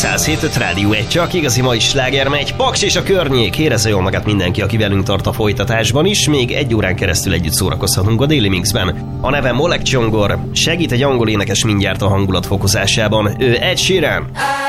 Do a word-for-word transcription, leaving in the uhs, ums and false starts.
száz hét öt Rádió egy, csak igazi mai sláger megy. Paks és a környék, érezze jól magát mindenki, aki velünk tart a folytatásban is. Még egy órán keresztül együtt szórakozhatunk a Daily Mixben. A nevem Oleg Csongor, segít egy angol énekes mindjárt a hangulat fokozásában. Ő Ed Sheeran.